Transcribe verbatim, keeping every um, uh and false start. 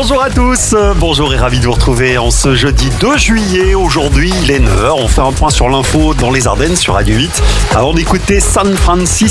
Bonjour à tous, bonjour et ravi de vous retrouver en ce jeudi deux juillet. Aujourd'hui, il est neuf heures, on fait un point sur l'info dans les Ardennes sur Radio huit. Avant d'écouter San Francisco.